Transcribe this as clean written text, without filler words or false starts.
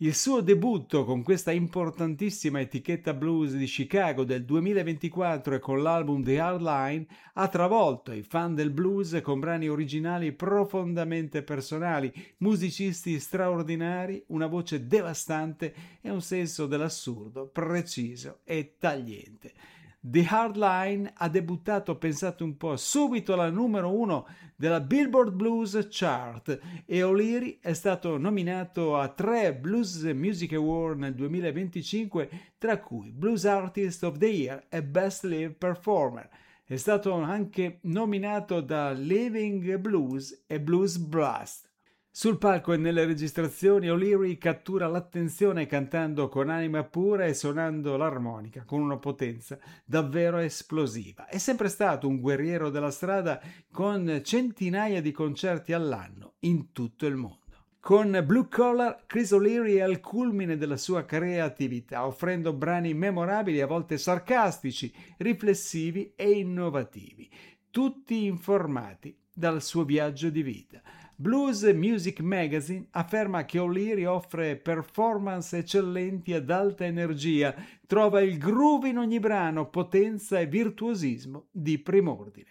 Il suo debutto con questa importantissima etichetta blues di Chicago del 2024 e con l'album The Hardline ha travolto i fan del blues con brani originali profondamente personali, musicisti straordinari, una voce devastante e un senso dell'assurdo preciso e tagliente. The Hardline ha debuttato, pensate un po', subito alla numero 1 della Billboard Blues Chart e O'Leary è stato nominato a 3 Blues Music Award nel 2025, tra cui Blues Artist of the Year e Best Live Performer. È stato anche nominato da Living Blues e Blues Blast. Sul palco e nelle registrazioni O'Leary cattura l'attenzione cantando con anima pura e suonando l'armonica con una potenza davvero esplosiva. È sempre stato un guerriero della strada con centinaia di concerti all'anno in tutto il mondo. Con Blue Collar, Chris O'Leary è al culmine della sua creatività, offrendo brani memorabili, a volte sarcastici, riflessivi e innovativi, tutti informati dal suo viaggio di vita. Blues Music Magazine afferma che O'Leary offre performance eccellenti ad alta energia, trova il groove in ogni brano, potenza e virtuosismo di prim'ordine.